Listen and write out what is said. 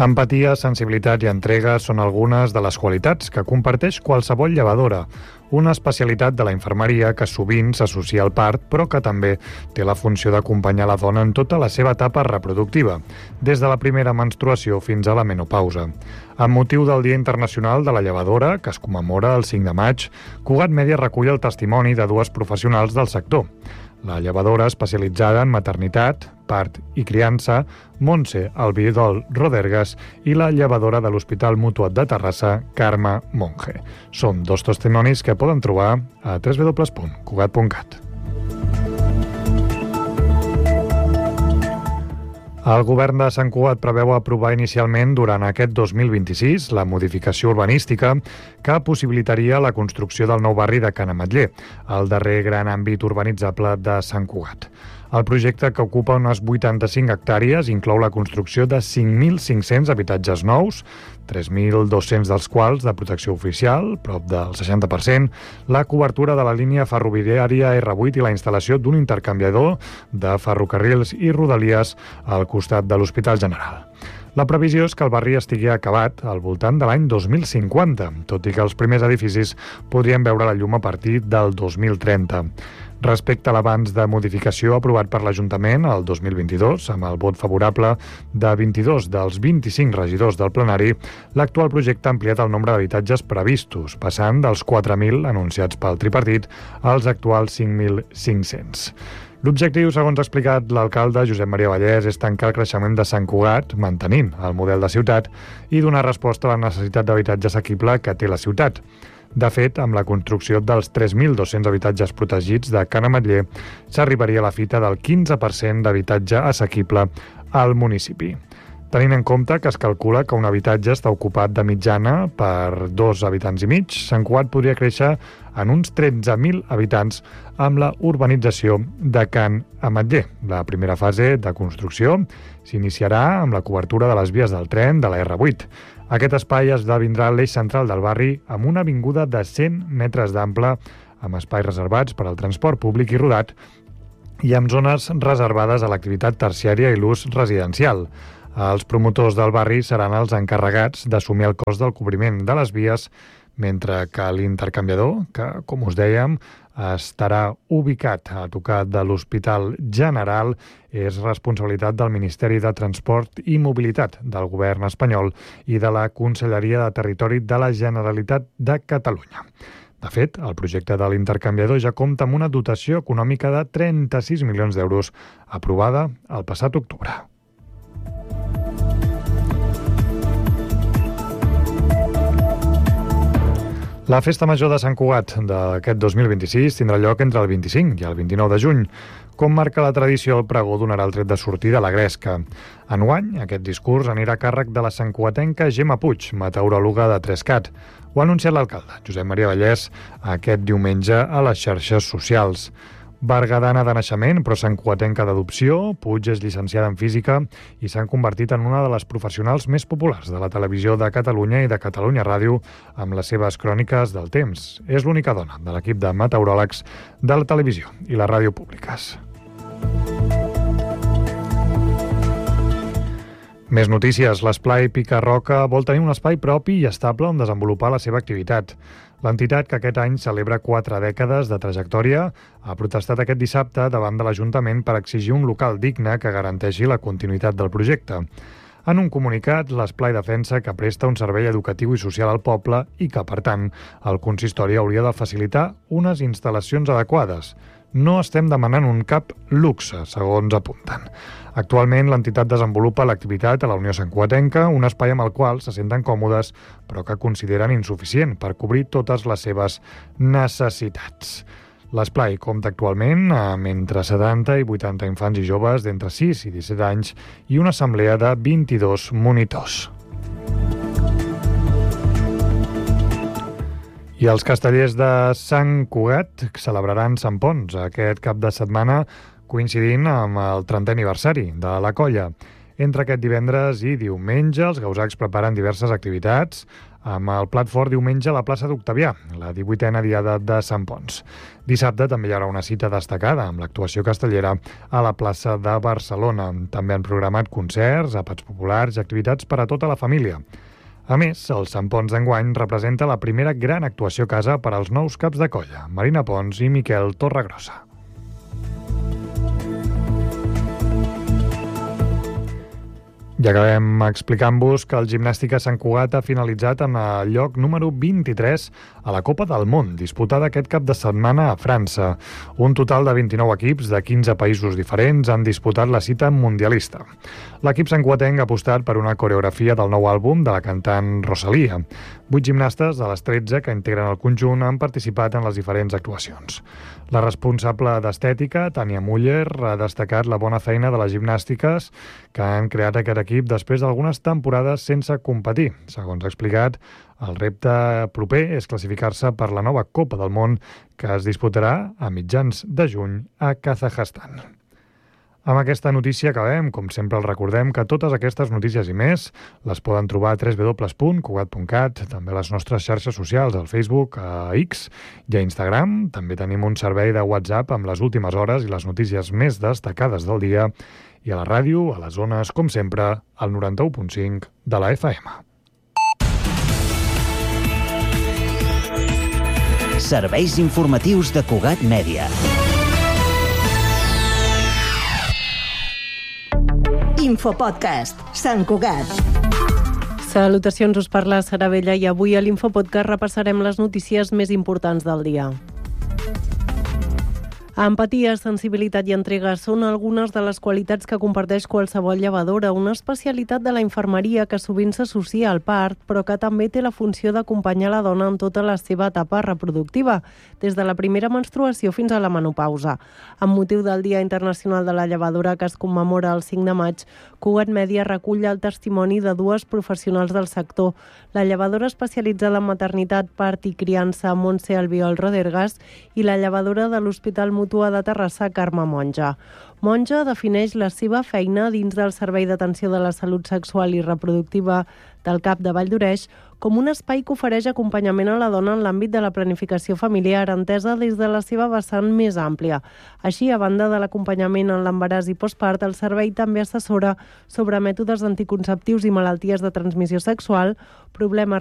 Empatia, sensibilitat i entrega són algunes de les qualitats que comparteix qualsevol llevadora, una especialitat de la infermeria que sovint s'associa al part, però que també té la funció d'acompanyar la dona en tota la seva etapa reproductiva, des de la primera menstruació fins a la menopausa. Amb motiu del Dia Internacional de la Llevadora, que es commemora el 5 de maig, Cugat Mèdia recull el testimoni de dues professionals del sector. La llevadora especialitzada en maternitat, part i criança, Montse Albidol Rodergas, i la llevadora de l'Hospital Mutuat de Terrassa, Carme Monge. Són dos testimonis que poden trobar a www.cugat.cat. El govern de Sant Cugat preveu aprovar inicialment durant aquest 2026 la modificació urbanística que possibilitaria la construcció del nou barri de Can Ametller, el darrer gran àmbit urbanitzable de Sant Cugat. El projecte, que ocupa unes 85 hectàrees, inclou la construcció de 5.500 habitatges nous, 3.200 dels quals de protecció oficial, prop del 60%, la cobertura de la línia ferroviària R8 i la instal·lació d'un intercanviador de ferrocarrils i rodalies al costat de l'Hospital General. La previsió és que el barri estigui acabat al voltant de l'any 2050, tot i que els primers edificis podrien veure la llum a partir del 2030. Respecte a l'avanç de modificació aprovat per l'Ajuntament el 2022, amb el vot favorable de 22 dels 25 regidors del plenari, l'actual projecte ha ampliat el nombre d'habitatges previstos, passant dels 4.000 anunciats pel tripartit als actuals 5.500. L'objectiu, segons ha explicat l'alcalde Josep Maria Vallès, és tancar el creixement de Sant Cugat, mantenint el model de ciutat, i donar resposta a la necessitat d'habitatge assequible que té la ciutat. De fet, amb la construcció dels 3.200 habitatges protegits de Can Ametller, s'arribaria a la fita del 15% d'habitatge assequible al municipi. Tenint en compte que es calcula que un habitatge està ocupat de mitjana per 2 habitants i mig, Sant Cugat podria créixer en uns 13.000 habitants amb la urbanització de Can Ametller. La primera fase de construcció s'iniciarà amb la cobertura de les vies del tren de la R8. Aquest espai esdevindrà l'eix central del barri amb una avinguda de 100 metres d'ample, amb espais reservats per al transport públic i rodat i amb zones reservades a l'activitat terciària i l'ús residencial. Els promotors del barri seran els encarregats d'assumir el cost del cobriment de les vies, mentre que l'intercanviador, que, com us dèiem, estarà ubicat a tocar de l'Hospital General, és responsabilitat del Ministeri de Transport i Mobilitat del Govern espanyol i de la Conselleria de Territori de la Generalitat de Catalunya. De fet, el projecte de l'intercanviador ja compta amb una dotació econòmica de 36 milions d'euros, aprovada el passat octubre. La Festa Major de Sant Cugat d'aquest 2026 tindrà lloc entre el 25 i el 29 de juny. Com marca la tradició, el pregó donarà el tret de sortida a la gresca. Enguany, aquest discurs anirà a càrrec de la santcugatenca Gemma Puig, meteoròloga de Trescat. Ho ha anunciat l'alcalde, Josep Maria Vallès, aquest diumenge a les xarxes socials. Bergadana de naixement, però santcugatenca d'adopció, Puig és llicenciada en física i s'han convertit en una de les professionals més populars de la televisió de Catalunya i de Catalunya Ràdio amb les seves cròniques del temps. És l'única dona de l'equip de meteoròlegs de la televisió i la ràdio públiques. Més notícies. L'Esplai Pica-Roca vol tenir un espai propi i estable on desenvolupar la seva activitat. L'entitat, que aquest any celebra 4 dècades de trajectòria, ha protestat aquest dissabte davant de l'Ajuntament per exigir un local digne que garanteixi la continuïtat del projecte. En un comunicat, l'Esplai defensa que presta un servei educatiu i social al poble i que, per tant, el consistori hauria de facilitar unes instal·lacions adequades. No estem demanant un cap luxe, segons apunten. Actualment, l'entitat desenvolupa l'activitat a la Unió Santcugatenca, un espai amb el qual se senten còmodes, però que consideren insuficient per cobrir totes les seves necessitats. L'Esplai compta actualment amb entre 70 i 80 infants i joves d'entre 6 i 17 anys i una assemblea de 22 monitors. I els castellers de Sant Cugat celebraran Sant Ponç aquest cap de setmana, coincidint amb el 30è aniversari de la colla. Entre aquest divendres i diumenge, els gausacs preparen diverses activitats, amb el plat fort diumenge a la plaça d'Octavià, la 18a Diada de Sant Ponç. Dissabte també hi haurà una cita destacada amb l'actuació castellera a la plaça de Barcelona. També han programat concerts, àpats populars i activitats per a tota la família. A més, el Sant Ponç d'enguany representa la primera gran actuació a casa per als nous caps de colla, Marina Pons i Miquel Torregrossa. I acabem explicant-vos que el Gimnàstica Sant Cugat ha finalitzat en el lloc número 23 a la Copa del Món, disputada aquest cap de setmana a França. Un total de 29 equips de 15 països diferents han disputat la cita mundialista. L'equip santcugatenc ha apostat per una coreografia del nou àlbum de la cantant Rosalia. 8 gimnastes de les 13 que integren el conjunt han participat en les diferents actuacions. La responsable d'estètica, Tània Muller, ha destacat la bona feina de les gimnàstiques que han creat aquest equip després d'algunes temporades sense competir. Segons ha explicat, el repte proper és classificar-se per la nova Copa del Món que es disputarà a mitjans de juny a Kazakhstan. Amb aquesta notícia acabem. Com sempre els recordem que totes aquestes notícies i més les poden trobar a www.cugat.cat, també a les nostres xarxes socials, al Facebook, a X i a Instagram. També tenim un servei de WhatsApp amb les últimes hores i les notícies més destacades del dia, i a la ràdio, a les zones, com sempre, al 91.5 de la FM. Serveis informatius de Cugat Mèdia. Infopodcast, Sant Cugat. Salutacions, us parla Sara Vella i avui a l'Infopodcast repassarem les notícies més importants del dia. Empatia, sensibilitat i entrega són algunes de les qualitats que comparteix qualsevol llevadora, una especialitat de la infermeria que sovint s'associa al part, però que també té la funció d'acompanyar la dona en tota la seva etapa reproductiva, des de la primera menstruació fins a la menopausa. Amb motiu del Dia Internacional de la Llevadora, que es commemora el 5 de maig, Cugat Mèdia recull el testimoni de dues professionals del sector, la llevadora especialitzada en maternitat, part i criança, Montse Albiol Rodergas, i la llevadora de l'Hospital Mútua de Terrassa, Carme Monja. Monja defineix la seva feina dins del Servei d'Atenció de la Salut Sexual i Reproductiva del CAP de Valldoreix com un espai que ofereix acompanyament a la dona en l'àmbit de la planificació familiar, entesa des de la seva vessant més àmplia. Així, a banda de l'acompanyament en l'embaràs i postpart, el servei també assessora sobre mètodes anticonceptius i malalties de transmissió sexual, problemes